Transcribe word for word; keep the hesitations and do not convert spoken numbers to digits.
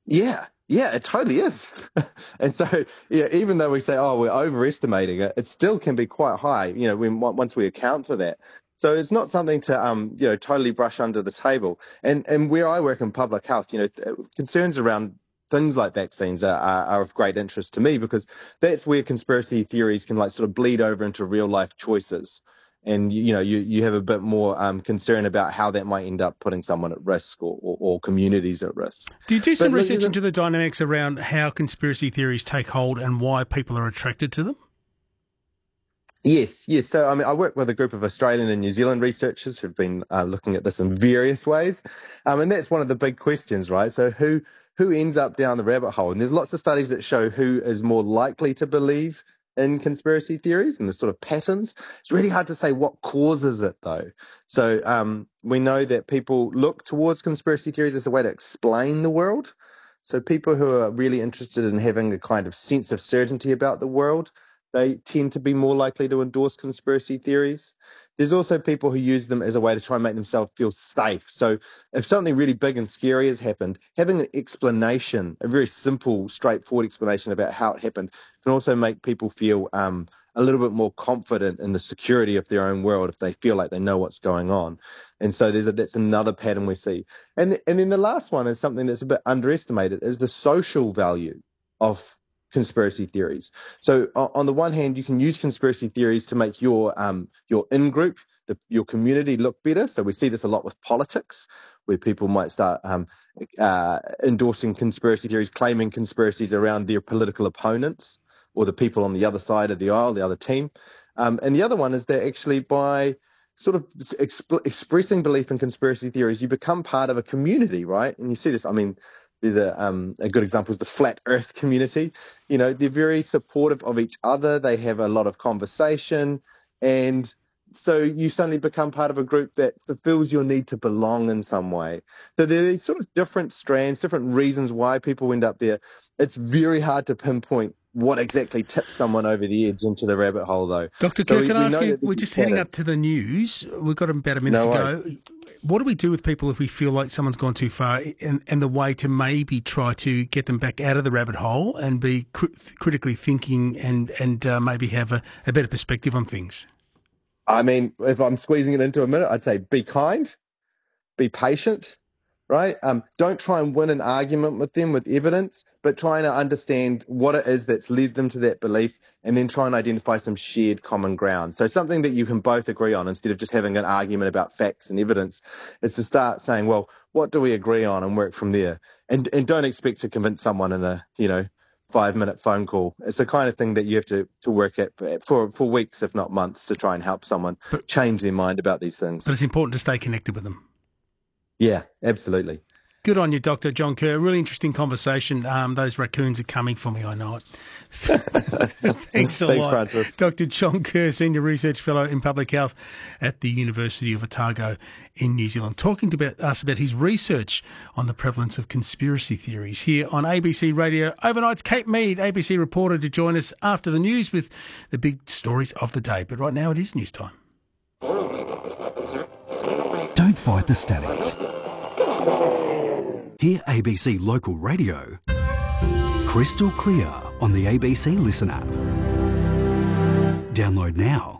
Yeah, yeah, it totally is. And so, yeah, even though we say, oh, we're overestimating it, it still can be quite high, you know, when once we account for that. So it's not something to, um, you know, totally brush under the table. And and where I work in public health, you know, th- concerns around things like vaccines are, are, are of great interest to me, because that's where conspiracy theories can like sort of bleed over into real life choices. And, you know, you, you have a bit more um, concern about how that might end up putting someone at risk, or, or, or communities at risk. Do you do some But look, research into the dynamics around how conspiracy theories take hold and why people are attracted to them? Yes, yes. So, I mean, I work with a group of Australian and New Zealand researchers who've been uh, looking at this in various ways. Um, and that's one of the big questions, right? So who who ends up down the rabbit hole? And there's lots of studies that show who is more likely to believe in conspiracy theories and the sort of patterns. It's really hard to say what causes it, though. So um, we know that people look towards conspiracy theories as a way to explain the world. So people who are really interested in having a kind of sense of certainty about the world, they tend to be more likely to endorse conspiracy theories. There's also people who use them as a way to try and make themselves feel safe. So if something really big and scary has happened, having an explanation, a very simple, straightforward explanation about how it happened, can also make people feel um, a little bit more confident in the security of their own world if they feel like they know what's going on. And so there's a, that's another pattern we see. And, and then the last one is something that's a bit underestimated, is the social value of conspiracy theories. So on the one hand, you can use conspiracy theories to make your um, your in-group, the, your community look better. So we see this a lot with politics, where people might start um, uh, endorsing conspiracy theories, claiming conspiracies around their political opponents or the people on the other side of the aisle, the other team. Um, and the other one is that actually by sort of exp- expressing belief in conspiracy theories, you become part of a community, right? And you see this, I mean, There's a um, a good example is the flat Earth community. You know, they're very supportive of each other. They have a lot of conversation, and so you suddenly become part of a group that fulfills your need to belong in some way. So there are these sort of different strands, different reasons why people end up there. It's very hard to pinpoint what exactly tips someone over the edge into the rabbit hole, though. Doctor So Kerr, we, can I we ask know you, that we're just heading up to the news. We've got about a minute No to worries. go. What do we do with people if we feel like someone's gone too far, and, and the way to maybe try to get them back out of the rabbit hole and be cr- critically thinking and, and uh, maybe have a, a better perspective on things? I mean, if I'm squeezing it into a minute, I'd say be kind, be patient, right? Um, don't try and win an argument with them with evidence, but trying to understand what it is that's led them to that belief, and then try and identify some shared common ground. So something that you can both agree on, instead of just having an argument about facts and evidence, is to start saying, well, what do we agree on, and work from there. And and don't expect to convince someone in a, you know, five minute phone call. It's the kind of thing that you have to, to work at for, for weeks, if not months, to try and help someone but, change their mind about these things. But it's important to stay connected with them. Yeah, absolutely. Good on you, Doctor John Kerr. Really interesting conversation. Um, those raccoons are coming for me, I know it. Thanks a Thanks, lot. Francis. Doctor John Kerr, Senior Research Fellow in Public Health at the University of Otago in New Zealand, talking to us about his research on the prevalence of conspiracy theories here on A B C Radio. Overnight's Kate Mead, A B C reporter, to join us after the news with the big stories of the day. But right now it is news time. Don't fight the static. Hear A B C Local Radio crystal clear on the A B C Listen app. Download now.